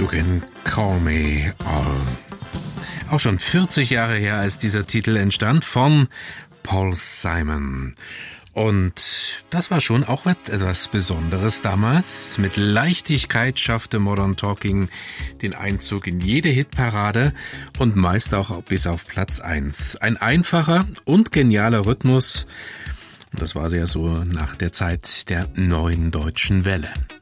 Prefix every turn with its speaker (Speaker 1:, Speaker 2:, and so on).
Speaker 1: You Can Call Me All. Auch schon 40 Jahre her, als dieser Titel entstand, von Paul Simon. Und das war schon auch etwas Besonderes damals. Mit Leichtigkeit schaffte Modern Talking den Einzug in jede Hitparade und meist auch bis auf Platz 1. Ein einfacher und genialer Rhythmus. Und das war ja so nach der Zeit der neuen deutschen Welle.